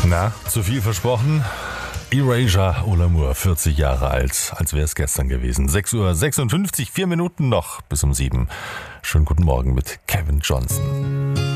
Na, zu viel versprochen? Erasure Olamur, 40 Jahre alt, als wäre es gestern gewesen. 6:56 Uhr, 4 Minuten noch bis um 7. Schönen guten Morgen mit Kevin Johnson.